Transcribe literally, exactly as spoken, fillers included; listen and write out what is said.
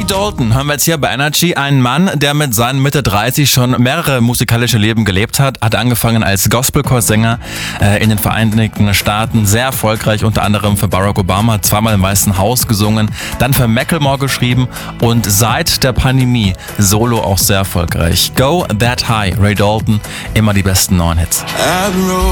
Dalton haben wir jetzt hier bei Energy. Ein Mann, der mit seinen Mitte dreißig schon mehrere musikalische Leben gelebt hat. Hat angefangen als Gospelchorsänger äh, in den Vereinigten Staaten. Sehr erfolgreich, unter anderem für Barack Obama. Zweimal im Weißen Haus gesungen. Dann für Macklemore geschrieben. Und seit der Pandemie solo auch sehr erfolgreich. Go That High, Ray Dalton. Immer die besten neuen Hits.